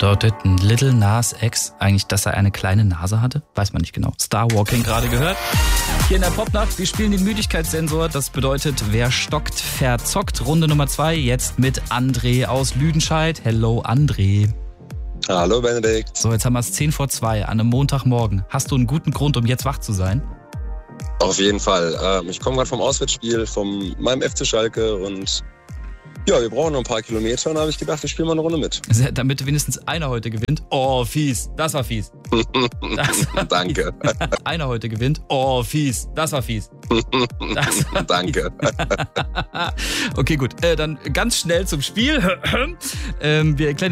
Bedeutet ein Little Nas X eigentlich, dass er eine kleine Nase hatte? Weiß man nicht genau. Starwalking gerade gehört. Hier in der Popnacht, wir spielen den Müdigkeitssensor. Das bedeutet, wer stockt, verzockt. Runde Nummer 2, jetzt mit André aus Lüdenscheid. Hello, André. Hallo, Benedikt. So, jetzt haben wir es 10:02 an einem Montagmorgen. Hast du einen guten Grund, um jetzt wach zu sein? Auf jeden Fall. Ich komme gerade vom Auswärtsspiel von meinem FC Schalke und ja, wir brauchen noch ein paar Kilometer und da habe ich gedacht, ich spiele mal eine Runde mit. Damit wenigstens einer heute gewinnt. Oh, fies. Das war fies. Danke. Fies. Einer heute gewinnt. Oh, fies. Das war fies. Danke. Okay, gut. Dann ganz schnell zum Spiel. Wir erklären